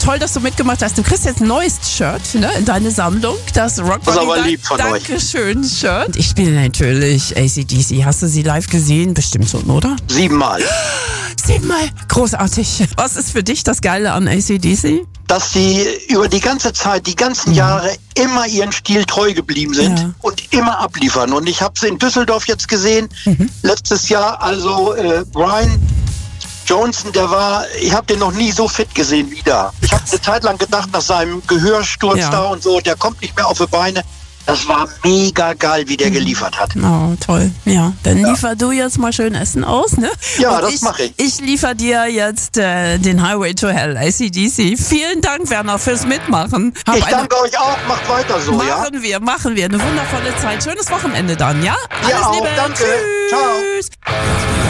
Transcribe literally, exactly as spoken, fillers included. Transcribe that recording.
toll, dass du mitgemacht hast. Du kriegst jetzt ein neues Shirt, ne, in deine Sammlung. Das Rock Das ist aber lieb von euch. Dankeschön, Shirt. Und ich bin natürlich A C D C. Hast du sie live gesehen? Bestimmt schon, oder? Siebenmal. Siebenmal. Großartig. Was ist für dich das Geile an A C D C? Dass sie über die ganze Zeit, die ganzen Jahre immer ihren Stil treu geblieben sind Ja. und immer abliefern. Und ich habe sie in Düsseldorf jetzt gesehen, Mhm. letztes Jahr. Also äh, Brian Johnson, der war, ich habe den noch nie so fit gesehen wie da. Ich habe eine Zeit lang gedacht, nach seinem Gehörsturz Ja. da und so, der kommt nicht mehr auf die Beine. Das war mega geil, wie der geliefert hat. Oh, toll. Ja, dann liefer du jetzt mal schön Essen aus, ne? Ja, Und das mach ich. Ich liefer dir jetzt äh, den Highway to Hell, A C D C. Vielen Dank, Werner, fürs Mitmachen. Hab Ich eine- danke euch auch, macht weiter so, ja? Machen wir, machen wir. Eine wundervolle Zeit. Schönes Wochenende dann, ja? Ja, Alles auch, Liebe. danke. Tschüss. Ciao.